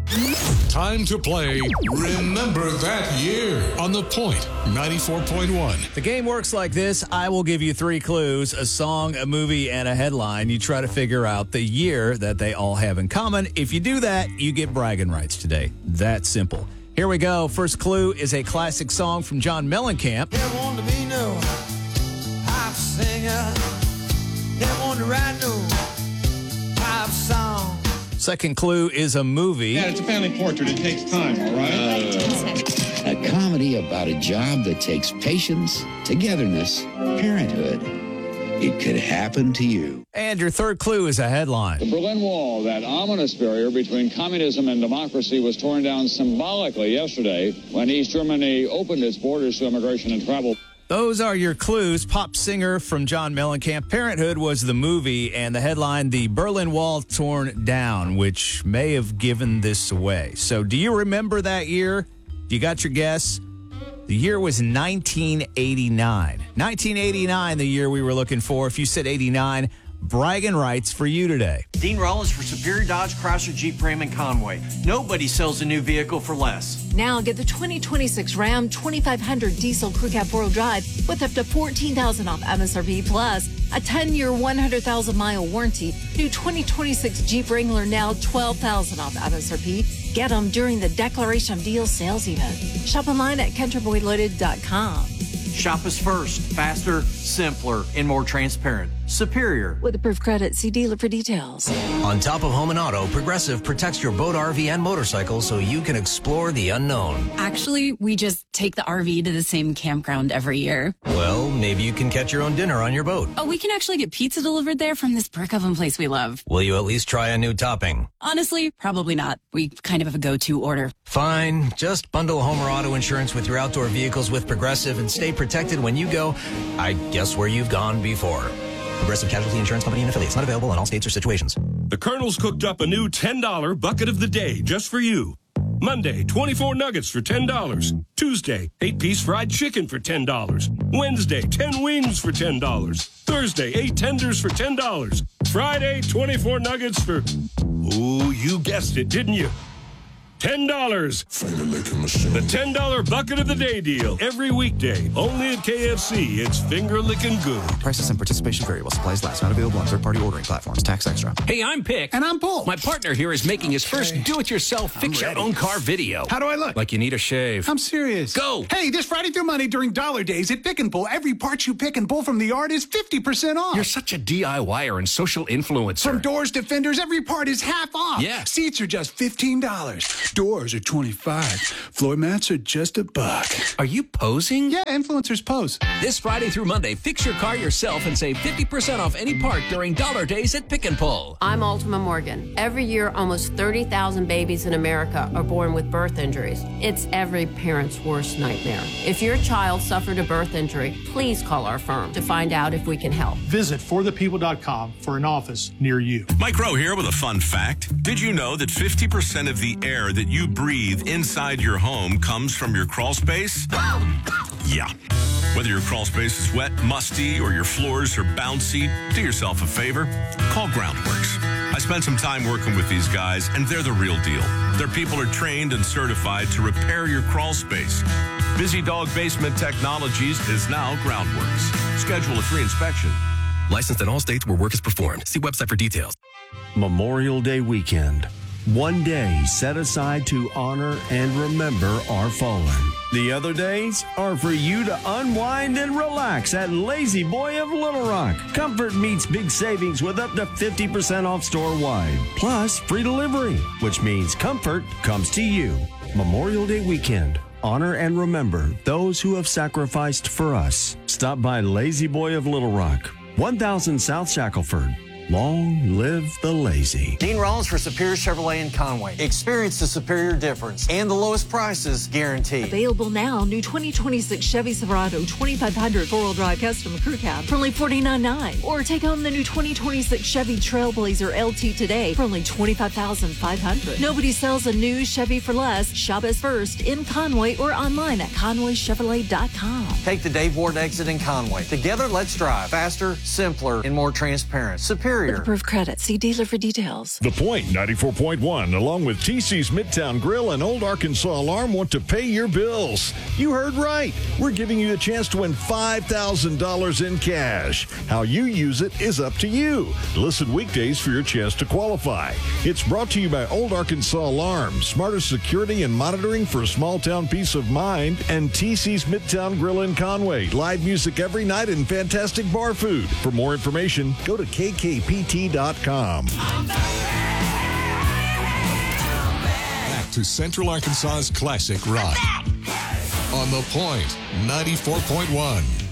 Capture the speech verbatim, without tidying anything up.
Time to play Remember That Year on The Point ninety-four point one. The game works like this. I will give you three clues, a song, a movie, and a headline. You try to figure out the year that they all have in common. If you do that, you get bragging rights today. That simple. Here we go. First clue is a classic song from John Mellencamp. Never want to be no pop singer. Never want to write no pop song. Second clue is a movie. Yeah, it's a family portrait. It takes time, all right? Uh, a comedy about a job that takes patience, togetherness, parenthood. It could happen to you. And your third clue is a headline. The Berlin Wall, that ominous barrier between communism and democracy, was torn down symbolically yesterday when East Germany opened its borders to immigration and travel. Those are your clues. Pop singer from John Mellencamp. Parenthood was the movie, and the headline, The Berlin Wall Torn Down, which may have given this away. So do you remember that year? You got your guess? The year was nineteen eighty-nine. nineteen eighty-nine, the year we were looking for. If you said eighty-nine, bragging rights for you today. Dean Rollins for Superior Dodge, Chrysler, Jeep, Ram, and Conway. Nobody sells a new vehicle for less. Now get the twenty twenty-six Ram twenty-five hundred diesel crew cab four-wheel drive with up to fourteen thousand dollars off M S R P plus a ten-year, one hundred thousand mile warranty. New twenty twenty-six Jeep Wrangler now twelve thousand dollars off M S R P. Get them during the Declaration of Deals sales event. Shop online at country boy loaded dot com. Shop us first, faster, simpler, and more transparent. Superior. With approved credit, see dealer for details. On top of home and auto, Progressive protects your boat, R V, and motorcycle so you can explore the unknown. Actually, we just take the R V to the same campground every year. Well, maybe you can catch your own dinner on your boat. Oh, we can actually get pizza delivered there from this brick oven place we love. Will you at least try a new topping? Honestly, probably not. We kind of have a go-to order. Fine. Just bundle home or auto insurance with your outdoor vehicles with Progressive and stay protected when you go, I guess, where you've gone before. Progressive Casualty Insurance Company and affiliates. Not available in all states or situations. The Colonel's cooked up a new ten dollar bucket of the day just for you. Monday, twenty-four nuggets for ten dollars. Tuesday, eight-piece fried chicken for ten dollars. Wednesday, ten wings for ten dollars. Thursday, eight tenders for ten dollars. Friday, twenty-four nuggets for... Ooh, you guessed it, didn't you? ten dollars. The ten dollar bucket of the day deal. Every weekday. Only at K F C. It's finger-licking good. Prices and participation vary while supplies last. Not available on third-party ordering platforms. Tax extra. Hey, I'm Pick. And I'm Paul. My partner here is making his first do-it-yourself fix-your-own-car video. How do I look? Like you need a shave. I'm serious. Go. Hey, this Friday through Monday during Dollar Days at Pick and Pull, every part you pick and pull from the yard is fifty percent off. You're such a DIYer and social influencer. From doors to fenders, every part is half off. Yeah. Seats are just fifteen dollars. Doors are twenty-five dollars. Floor mats are just a buck. Are you posing? Yeah, influencers pose. This Friday through Monday, fix your car yourself and save fifty percent off any part during Dollar Days at Pick and Pull. I'm Ultima Morgan. Every year, almost thirty thousand babies in America are born with birth injuries. It's every parent's worst nightmare. If your child suffered a birth injury, please call our firm to find out if we can help. Visit for the people dot com for an office near you. Mike Rowe here with a fun fact. Did you know that fifty percent of the air that you breathe inside your home comes from your crawl space? Yeah. Whether your crawl space is wet, musty, or your floors are bouncy, do yourself a favor. Call Groundworks. I spent some time working with these guys, and they're the real deal. Their people are trained and certified to repair your crawl space. Busy Dog Basement Technologies is now Groundworks. Schedule a free inspection. Licensed in all states where work is performed. See website for details. Memorial Day weekend. One day set aside to honor and remember our fallen. The other days are for you to unwind and relax at Lazy Boy of Little Rock. Comfort meets big savings with up to fifty percent off store-wide. Plus free delivery, which means comfort comes to you. Memorial Day weekend. Honor and remember those who have sacrificed for us. Stop by Lazy Boy of Little Rock, one thousand South Shackelford. Long live the lazy. Dean Rollins for Superior Chevrolet in Conway. Experience the superior difference and the lowest prices guaranteed. Available now, new twenty twenty-six Chevy Silverado twenty-five hundred four-wheel drive custom crew cab for only forty-nine thousand dollars. Or take home the new twenty twenty-six Chevy Trailblazer L T today for only twenty-five thousand five hundred dollars. Nobody sells a new Chevy for less. Shop us first in Conway or online at conway chevrolet dot com. Take the Dave Ward exit in Conway. Together, let's drive faster, simpler, and more transparent. Superior With approved credit. See dealer for details. The Point ninety-four point one, along with T C's Midtown Grill and Old Arkansas Alarm, want to pay your bills. You heard right. We're giving you a chance to win five thousand dollars in cash. How you use it is up to you. Listen weekdays for your chance to qualify. It's brought to you by Old Arkansas Alarm, smarter security and monitoring for a small town peace of mind, and T C's Midtown Grill in Conway. Live music every night and fantastic bar food. For more information, go to K K P T dot com. Back to Central Arkansas's classic rock. On The Point, ninety-four point one.